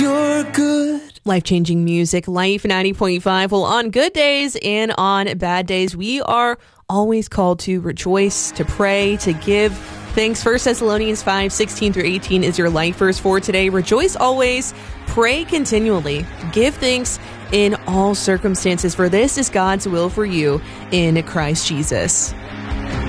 you're good. Life-changing music, Life 90.5. Well, on good days and on bad days, we are always called to rejoice, to pray, to give thanks. 1 Thessalonians 5, 16 through 18 is your life verse for today. Rejoice always, pray continually, give thanks in all circumstances, for this is God's will for you in Christ Jesus.